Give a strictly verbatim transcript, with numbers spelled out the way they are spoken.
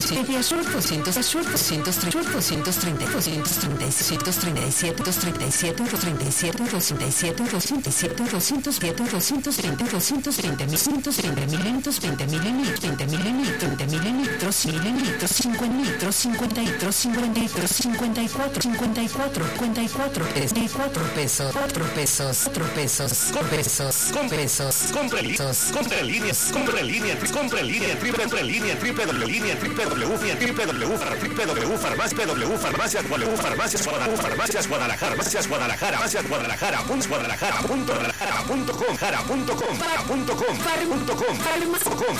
Short doscientos, Short doscientos, Short doscientos treinta, doscientos treinta, doscientos treinta y siete, doscientos treinta y siete, doscientos treinta y siete, doscientos treinta y siete, doscientos siete, doscientos siete, doscientos veinte, doscientos veinte mil, ciento veinte mil, ciento veinte mil, veinte mil, veinte mil litros, mil litros, cincuenta litros, cincuenta litros, cincuenta litros, cincuenta y cuatro, cincuenta y cuatro, cincuenta y cuatro pesos, cuatro pesos, cuatro pesos, cuatro pesos, con pesos, con pesos, compre líneas, compre líneas, compre líneas, compre líneas, triple línea, triple w línea, triple w, triple w, triple w, farmacia, w, farmacia, w, farmacias, Guadalajara, farmacias, Guadalajara, farmacias, Guadalajara, farmacias, Guadalajara, punto Guadalajara, punto Guadalajara, punto com, jara, punto com, punto com, punto com, punto com.